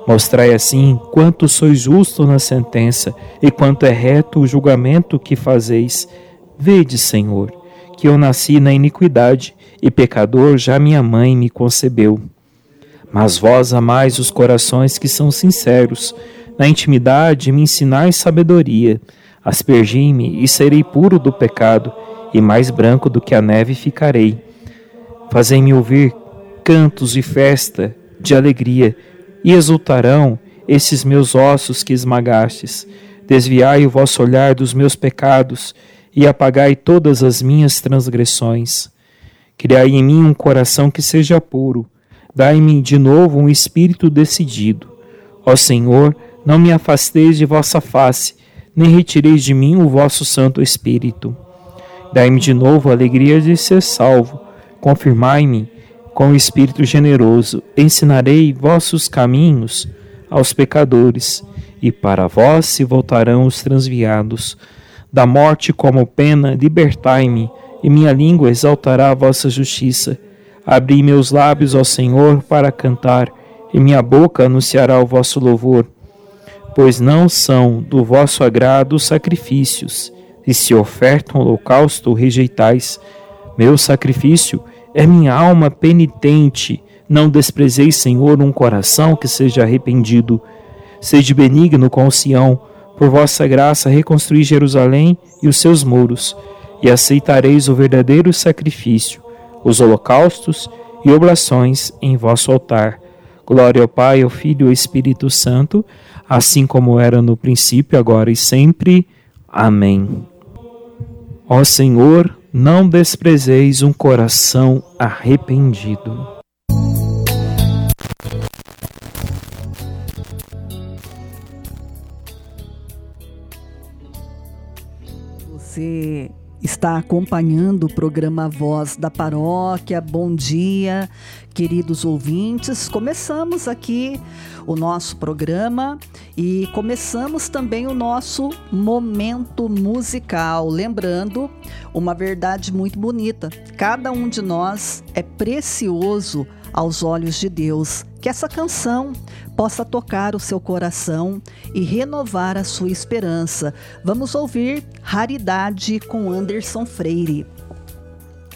Mostrai assim quanto sois justo na sentença e quanto é reto o julgamento que fazeis. Vede, Senhor, que eu nasci na iniquidade e pecador já minha mãe me concebeu. Mas vós amais os corações que são sinceros. Na intimidade me ensinais sabedoria. Aspergi-me e serei puro do pecado, e mais branco do que a neve ficarei. Fazei-me ouvir cantos de festa, de alegria, e exultarão esses meus ossos que esmagastes. Desviai o vosso olhar dos meus pecados, e apagai todas as minhas transgressões. Criai em mim um coração que seja puro. Dai-me de novo um espírito decidido. Ó Senhor, não me afasteis de vossa face, nem retireis de mim o vosso Santo Espírito. Dai-me de novo a alegria de ser salvo. Confirmai-me com o Espírito generoso. Ensinarei vossos caminhos aos pecadores, e para vós se voltarão os transviados. Da morte como pena, libertai-me, e minha língua exaltará a vossa justiça. Abri meus lábios ao Senhor para cantar, e minha boca anunciará o vosso louvor. Pois não são do vosso agrado os sacrifícios, e se oferta um holocausto, rejeitais. Meu sacrifício é minha alma penitente. Não desprezeis, Senhor, um coração que seja arrependido. Sede benigno com Sião, por vossa graça reconstruí Jerusalém e os seus muros, e aceitareis o verdadeiro sacrifício, os holocaustos e oblações em vosso altar. Glória ao Pai, ao Filho e ao Espírito Santo, assim como era no princípio, agora e sempre. Amém. Ó Senhor, não desprezeis um coração arrependido. Você está acompanhando o programa Voz da Paróquia. Bom dia, queridos ouvintes. Começamos aqui o nosso programa e começamos também o nosso momento musical. Lembrando uma verdade muito bonita: cada um de nós é precioso aos olhos de Deus. Que essa canção possa tocar o seu coração e renovar a sua esperança. Vamos ouvir Raridade com Anderson Freire.